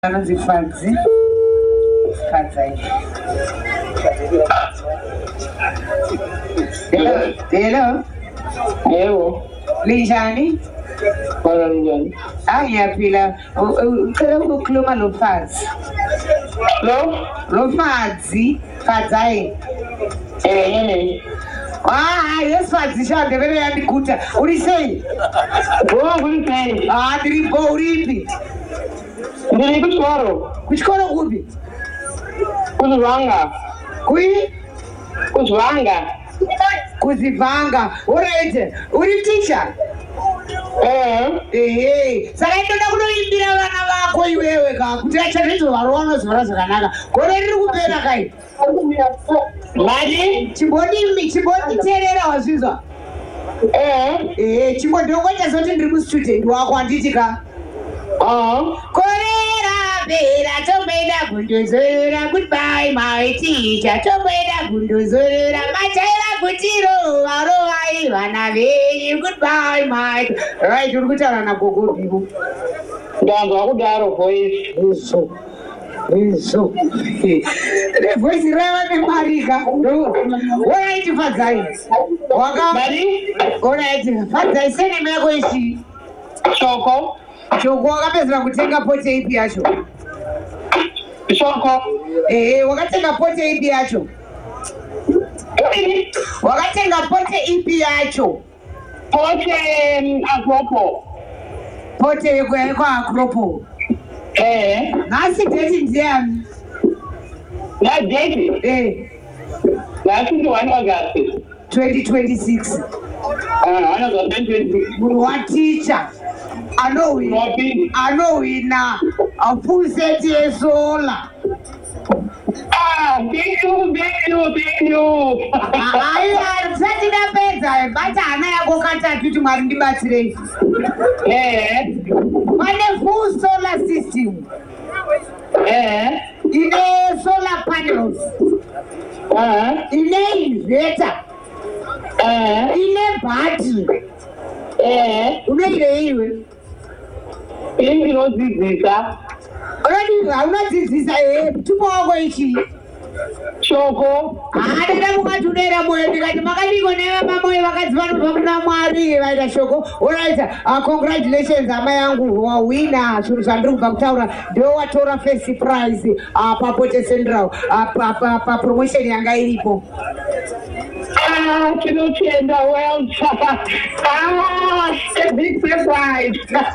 Anozifadzi fadzai. Hello. Yebo. Linjani? Bona njani? Ngiyaphila. Ucela ukukhuluma nomfazi. Lo Mfazi, fadzai. yini? Yesifadzi shande vele yandiguta. Ulisei? Kulisei. Ndiripo uripi? Ndiri kuchikoro. Kuchikoro kupi? Kuzivanga. Kuzivanga. Alright. Uri teacher? Saka ndoda kunoimbira vana vako iwewe ka kuti vachanizvo vari vanozivara zvakanaka. Gore riri kupera kai? Mari? Chimbonditeerera wazvizwa? Chimbondokoita zoti ndiri mustudent wako handiti ka? Korera pera tomboenda kundozorora, goodbye my teacher, tomboenda kundozorora, machaira kutiro varovai vana venyu, goodbye my. Right, uri kutaura nagogo Bibo. Ndanzwa kudaro voice. Izvo. Voice rava nemarika. Alright, fadzai. Mari? Alright, fadzai senemu yako ichi. Shoko. Shoko wakapedzera kutenga pote ipi yacho? Shoko. Wakatenga pote ipi yacho? Wakatenga pote ipi yacho? Pote Akropo. Pote yeko Akropo. Nasi date ndiani? Na date? Nasi ndi 1 August 2026. 1 August 2026. What teacher? Anowina a full set yesola. Thank you. Arisati ndapedza bata hana yako katatu kuti Mwari ndibatsirei. Pane full solar system. Ine solar panels. Ine inverter. Ine battery. Unoire iwe? Ndinodzidzisa. Unodzidzisa mtupo wako ichi? Shoko. Dada mukati unoera moyo ndikati makadiko nevamamoyo vakadzi vanobva kuna Mwari vaita shoko. Alright, congratulations hama yangu wawina zvinhu zvandiri kubva kutaura. Ndiwe watora first prize paPote Central papromotion yanga iripo. Tinotenda well. A big surprise.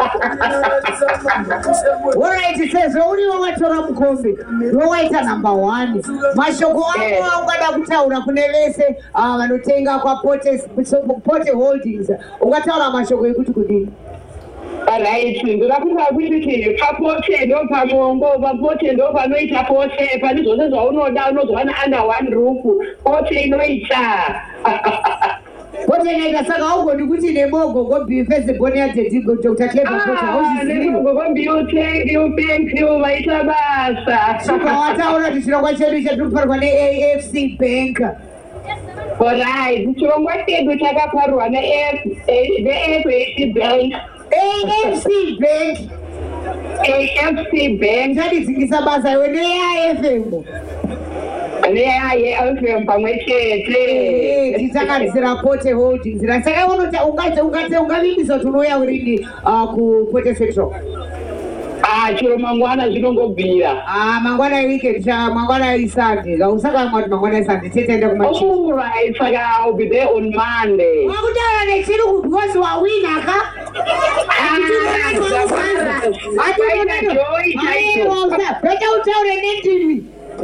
Alright, sezvo uriwo watora mukombe ndiwe waita number 1. Mashoko ako ungada kutaura kune vese vanotenga kwaPote Holdings, ungataura mashoko ekuti kudini? Right, ndakunda kuti paPote ndo pamongo, paPote ndo panoita Pote, pane zvose zvaunoda unozowana under one roof. Pote inoita. Pote inoita saka haugoni kuti nemogogo first born yaDaddy Dr. Clever Pote hauzvizivi. Thank you, vaita basa. Saka wataura kuti chirongwa chedu chatinofarwa neAFC Bank. Alright, chirongwa chedu chakaparwa neAFC Bank. AFC Bank. AFC Bank. Chadzikisa basa iwe neAFM. AFM pamwe chete. Titakadzira Pote Holdings. Saka ungavimbisa kuti unouya urini kuPote Central. Chiro mangwana zvinongobvira. Mangwana weekend mangwana iSunday. Usakamwa kuti mangwana iSunday tetaenda kumachi. Alright, saka I'll be there on Monday. Wakutaura nechirungu because wawina ka? Beta utaure nendimi.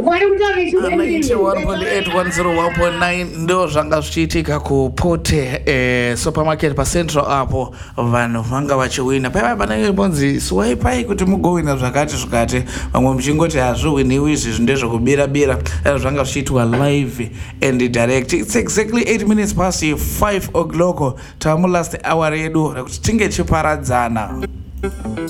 91.8 ndo zvanga zvichiitika kuPote supermarket paCentral apo vanhu vanga vachiwina. Paiva panenge bonzi swaipai kuti mugowina zvakati zvikati, vamwe muchingoti hazviwiniwi izvi ndezvekubira zvanga zvichiitwa live and direct. It's exactly 8 minutes past 5 o'clock. Tamu last hour yedu rekuti tinge chiparadzana.